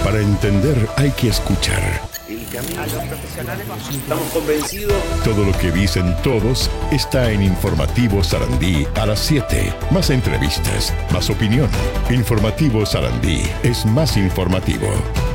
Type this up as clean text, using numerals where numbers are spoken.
Para entender hay que escuchar. A los profesionales estamos convencidos. Todo lo que dicen todos está en Informativo Sarandí a las 7. Más entrevistas, más opinión. Informativo Sarandí es más informativo.